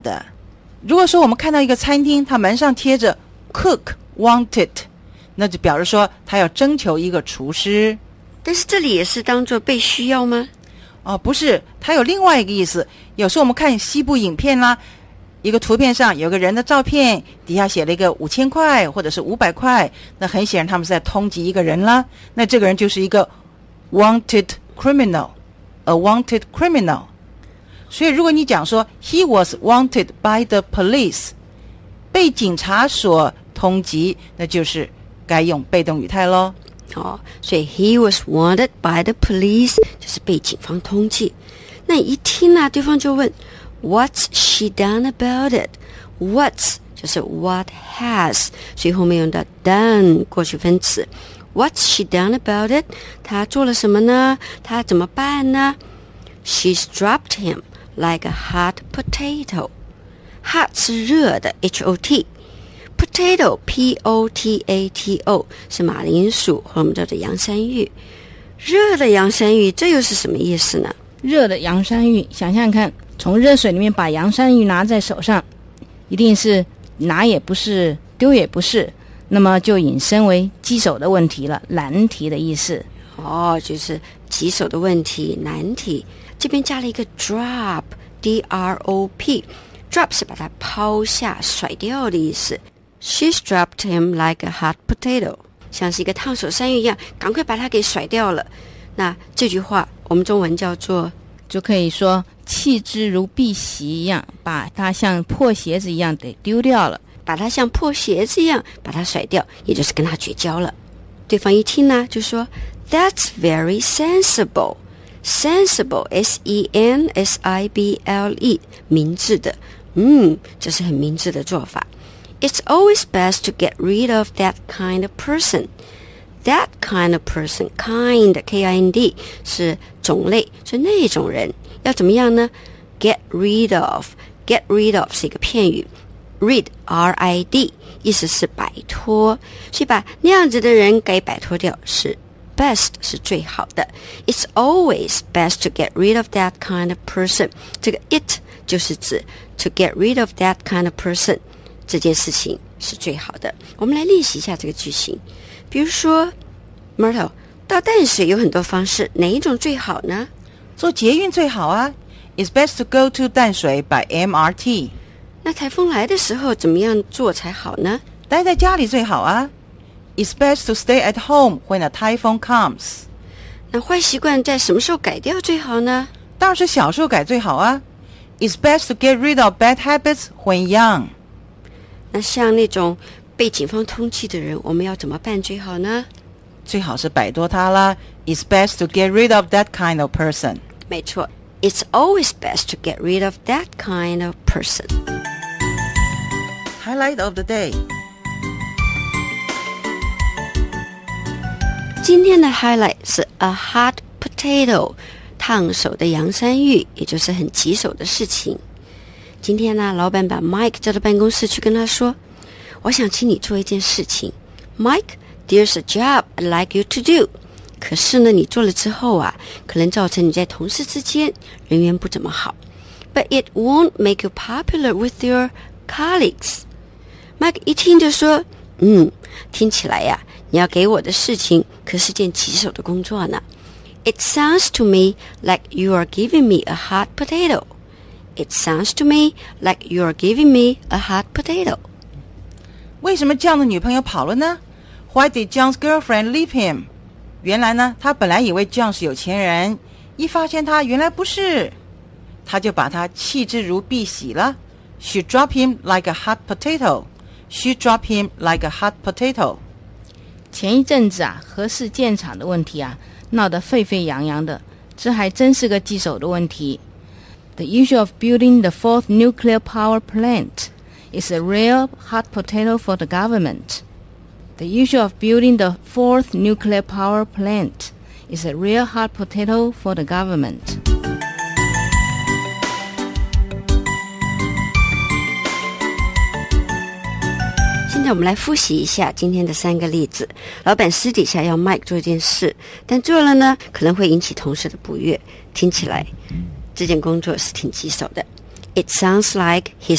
的。如果说我们看到一个餐厅，它门上贴着 Cook Wanted， 那就表示说他要征求一个厨师。 但是这里也是当作被需要吗？ 不是，它有另外一个意思。有时候我们看西部影片啦，一个图片上有个人的照片，底下写了一个5000块或者是500块，那很显然他们是在通缉一个人啦。那这个人就是一个 wanted criminal， a wanted criminal。 所以如果你讲说 he was wanted by the police， 被警察所通缉，那就是该用被动语态咯。 所以 he was wanted by the police 就是被警方通缉。那一听啊，对方就问 What's she done about it？ What's 就是 what has， 所以后面用到 done 过去分词。 What's she done about it？ 她做了什么呢？她怎么办呢？ She's dropped him like a hot potato。 Hot 是热的 H-O-T，Potato P-O-T-A-T-O 是马铃薯和我们叫做洋山芋。热的洋山芋，这又是什么意思呢？ 热的洋山芋，想想看，从热水里面把洋山芋拿在手上，一定是拿也不是，丢也不是，那么就引申为棘手的问题了，难题的意思。 就是棘手的问题，难题。这边加了一个 drop D-R-O-P， drop 是把它抛下甩掉的意思。She's dropped him like a hot potato， 像是一个烫手山芋一样，赶快把它给甩掉了。那这句话我们中文叫做， 就可以说弃之如敝屣一样，把它像破鞋子一样给丢掉了， 把它像破鞋子一样把它甩掉，也就是跟他绝交了。对方一听呢，就说 That's very sensible。 Sensible S-E-N-S-I-B-L-E 明智的，这是很明智的做法。It's always best to get rid of that kind of person. That kind of person, kind, K-I-N-D 是种类，是那种人。要怎么样呢？ Get rid of， get rid of 是一个片语， rid R-I-D 意思是摆脱，所以把那样子的人给摆脱掉是 best 是最好的。 It's always best to get rid of that kind of person， 这个 it 就是指 to get rid of that kind of person， 这件事情是最好的。我们来练习一下这个句型。比如说 Myrtle， 倒淡水有很多方式，哪一种最好呢？ 坐捷运最好啊。 It's best to go to 淡水 by MRT。 那台风来的时候怎么样做才好呢？ 待在家里最好啊。 It's best to stay at home when a typhoon comes。 那坏习惯在什么时候改掉最好呢？ 当然是小时候改最好啊。 It's best to get rid of bad habits when young。 那像那种被警方通缉的人，我们要怎么办最好呢？ 最好是摆脱他啦。 It's best to get rid of that kind of person。 没错， It's always best to get rid of that kind of person。 Highlight of the day。 今天的 highlight 是 a hot potato， 烫手的洋山芋，也就是很棘手的事情。今天呢，老板把 Mike 叫到办公室去跟他说，我想请你做一件事情。 Mike, there's a job I'd like you to do。 可是呢，你做了之后啊，可能造成你在同事之间人缘不怎么好。 But it won't make you popular with your colleagues。 Mike 一听就说，听起来呀，你要给我的事情可是件棘手的工作呢。 It sounds to me like you are giving me a hot potato。 It sounds to me like you are giving me a hot potato。 为什么 John 的女朋友跑了呢？ Why did John's girlfriend leave him？ 原来呢，他本来以为 John 是有钱人，一发现他原来不是，他就把他弃之如敝屣了。 She dropped him like a hot potato。 She dropped him like a hot potato。 前一阵子啊，核试建厂的问题啊，闹得沸沸扬扬的，这还真是个棘手的问题。The issue of building the fourth nuclear power plant is a real hot potato for the government. The issue of building the fourth nuclear power plant is a real hot potato for the government. 现在我们来复习一下今天的3个例子。老板私底下要 Mike 做一件事，但做了呢，可能会引起同事的不悦，听起来这件工作是挺棘手的。It sounds like he's